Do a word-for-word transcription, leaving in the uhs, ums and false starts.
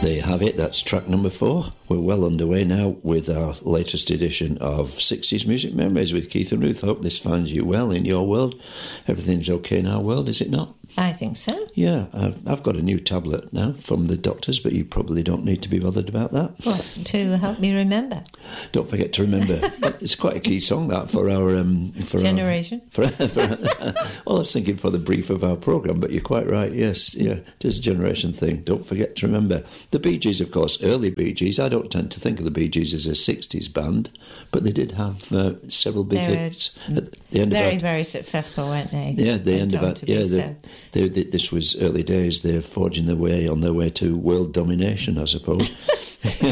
There you have it. That's track number four. We're well underway now with our latest edition of sixties Music Memories with Keith and Ruth. Hope this finds you well in your world. Everything's okay in our world, is it not? I think so. Yeah, I've, I've got a new tablet now from the doctors, but you probably don't need to be bothered about that. What, to help me remember? Don't forget to remember. It's quite a key song, that, for our... Um, for Generation. Our, for, for, well, I was thinking for the brief of our programme, but you're quite right, yes. Yeah, it is a generation thing. Don't forget to remember. The Bee Gees, of course, early Bee Gees. I don't tend to think of the Bee Gees as a sixties band, but they did have uh, several big They're hits at the end very, of our, very successful, weren't they? Yeah, the end of our, it. Yeah, the, so. they, they, this was early days. They're forging their way on their way to world domination, I suppose.